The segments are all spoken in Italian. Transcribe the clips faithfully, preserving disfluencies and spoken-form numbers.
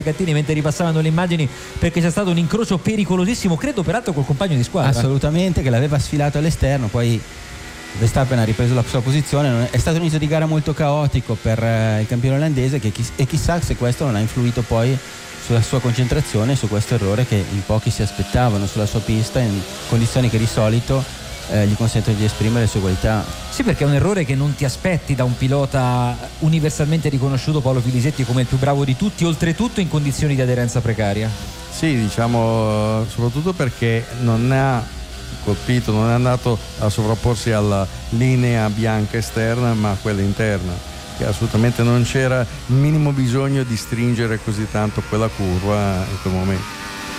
Gattini mentre ripassavano le immagini, perché c'è stato un incrocio pericolosissimo, credo peraltro col compagno di squadra. Assolutamente, che l'aveva sfilato all'esterno, poi Verstappen ha ripreso la sua posizione. È stato un inizio di gara molto caotico per il campione olandese, che chi, e chissà se questo non ha influito poi sulla sua concentrazione, su questo errore che in pochi si aspettavano sulla sua pista, in condizioni che di solito Eh, gli consentono di esprimere le sue qualità. Sì, perché è un errore che non ti aspetti da un pilota universalmente riconosciuto, Paolo Filisetti, come il più bravo di tutti, oltretutto in condizioni di aderenza precaria. Sì, diciamo, soprattutto perché non ha colpito, non è andato a sovrapporsi alla linea bianca esterna, ma a quella interna, che assolutamente non c'era il minimo bisogno di stringere così tanto quella curva in quel momento.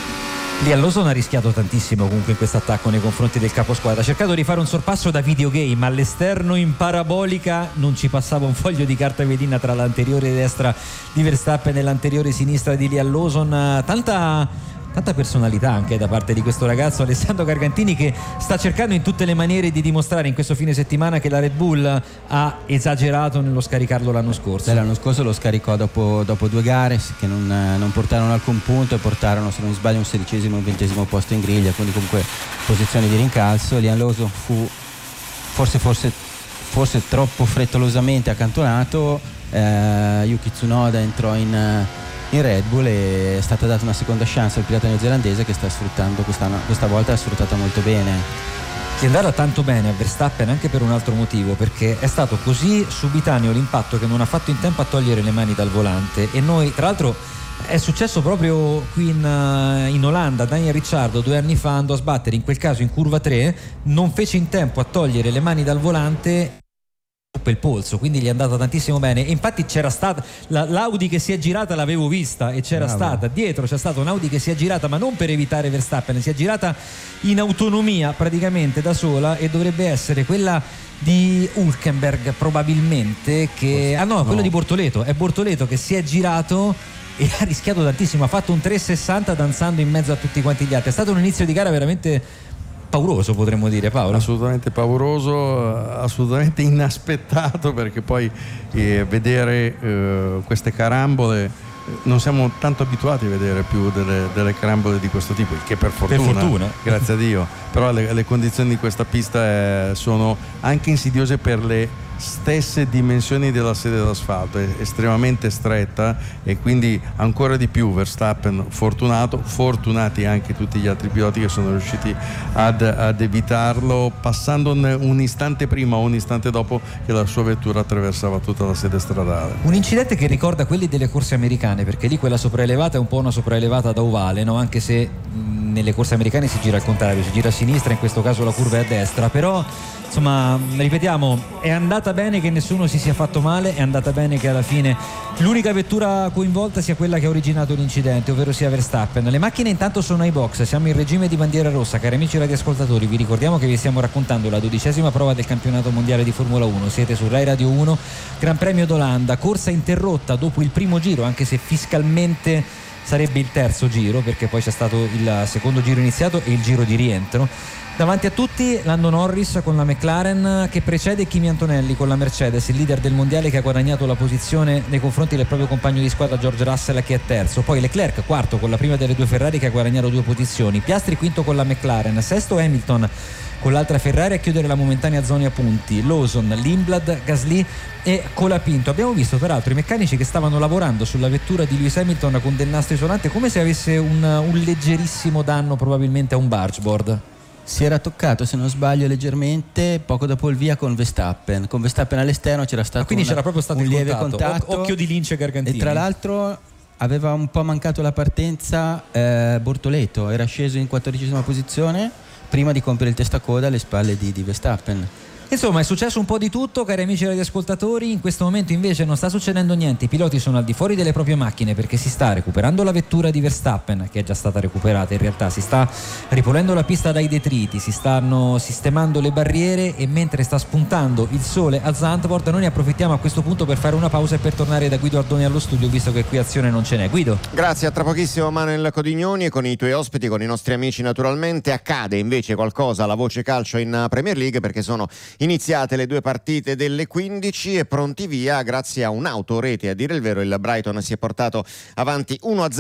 Liam Lawson ha rischiato tantissimo comunque in questo attacco nei confronti del caposquadra. Ha cercato di fare un sorpasso da videogame, all'esterno in parabolica non ci passava un foglio di carta vedina tra l'anteriore destra di Verstappen e l'anteriore sinistra di Liam Lawson. Tanta tanta personalità anche da parte di questo ragazzo Alessandro Gargantini, che sta cercando in tutte le maniere di dimostrare in questo fine settimana che la Red Bull ha esagerato nello scaricarlo l'anno scorso. Beh, l'anno scorso lo scaricò dopo, dopo due gare che non, non portarono alcun punto e portarono, se non mi sbaglio, un sedicesimo o un ventesimo posto in griglia, quindi comunque posizioni di rincalzo. Liam Lawson fu forse, forse, forse troppo frettolosamente accantonato. eh, Yuki Tsunoda entrò in in Red Bull e è stata data una seconda chance al pilota neozelandese, che sta sfruttando quest'anno, questa volta ha sfruttata molto bene. È andata tanto bene a Verstappen anche per un altro motivo, perché è stato così subitaneo l'impatto che non ha fatto in tempo a togliere le mani dal volante. E noi, tra l'altro, è successo proprio qui in, in Olanda. Daniel Ricciardo due anni fa andò a sbattere, in quel caso in curva tre, non fece in tempo a togliere le mani dal volante il polso, quindi gli è andata tantissimo bene. E infatti c'era stata la, l'Audi che si è girata, l'avevo vista, e c'era Bravo. stata dietro c'è stata un'Audi che si è girata, ma non per evitare Verstappen, si è girata in autonomia praticamente da sola, e dovrebbe essere quella di Hülkenberg probabilmente, che ah no, no. quello di Bortoleto, è Bortoleto che si è girato e ha rischiato tantissimo, ha fatto un trecentosessanta danzando in mezzo a tutti quanti gli altri. È stato un inizio di gara veramente pauroso, potremmo dire, Paolo. Assolutamente pauroso, assolutamente inaspettato, perché poi eh, vedere eh, queste carambole, non siamo tanto abituati a vedere più delle, delle carambole di questo tipo, il che per fortuna, per fortuna. grazie a Dio, però le, le condizioni di questa pista eh, sono anche insidiose per le stesse dimensioni della sede d'asfalto, è estremamente stretta, e quindi ancora di più Verstappen fortunato, fortunati anche tutti gli altri piloti che sono riusciti ad, ad evitarlo, passando un, un istante prima o un istante dopo che la sua vettura attraversava tutta la sede stradale. Un incidente che ricorda quelli delle corse americane, perché lì quella sopraelevata è un po' una sopraelevata da ovale, no? Anche se mh, nelle corse americane si gira al contrario, si gira a sinistra, in questo caso la curva è a destra, però insomma, ripetiamo, è andata bene che nessuno si sia fatto male, è andata bene che alla fine l'unica vettura coinvolta sia quella che ha originato l'incidente, ovvero sia Verstappen. Le macchine intanto sono ai box, siamo in regime di bandiera rossa. Cari amici radioascoltatori, vi ricordiamo che vi stiamo raccontando la dodicesima prova del campionato mondiale di Formula uno. Siete su Rai Radio uno, Gran Premio d'Olanda, corsa interrotta dopo il primo giro, anche se fiscalmente sarebbe il terzo giro, perché poi c'è stato il secondo giro iniziato e il giro di rientro. Davanti a tutti Lando Norris con la McLaren, che precede Kimi Antonelli con la Mercedes, il leader del mondiale, che ha guadagnato la posizione nei confronti del proprio compagno di squadra George Russell, che è terzo. Poi Leclerc quarto con la prima delle due Ferrari, che ha guadagnato due posizioni. Piastri quinto con la McLaren, sesto Hamilton con l'altra Ferrari a chiudere la momentanea zona a punti. Lawson, Lindblad, Gasly e Colapinto. Abbiamo visto peraltro i meccanici che stavano lavorando sulla vettura di Lewis Hamilton con del nastro isolante, come se avesse un, un leggerissimo danno probabilmente a un bargeboard. Si era toccato, se non sbaglio, leggermente poco dopo il via con Verstappen. Con Verstappen all'esterno c'era stato, ah, quindi una, c'era proprio stato un lieve contatto. contatto. Occhio di lince Gargantini. E tra l'altro aveva un po' mancato la partenza eh, Bortoleto, era sceso in quattordicesima posizione prima di compiere il testacoda alle spalle di, di Verstappen. Insomma, è successo un po' di tutto, cari amici radioascoltatori. In questo momento invece non sta succedendo niente, i piloti sono al di fuori delle proprie macchine, perché si sta recuperando la vettura di Verstappen, che è già stata recuperata in realtà, si sta ripulendo la pista dai detriti, si stanno sistemando le barriere, e mentre sta spuntando il sole a Zandvoort noi ne approfittiamo a questo punto per fare una pausa e per tornare da Guido Ardoni allo studio, visto che qui azione non ce n'è. Guido. Grazie, a tra pochissimo Manuel Codignoni, e con i tuoi ospiti, con i nostri amici naturalmente. Accade invece qualcosa alla Voce Calcio in Premier League, perché sono iniziate le due partite delle quindici e pronti via grazie a un'autorete. A dire il vero, il Brighton si è portato avanti uno a zero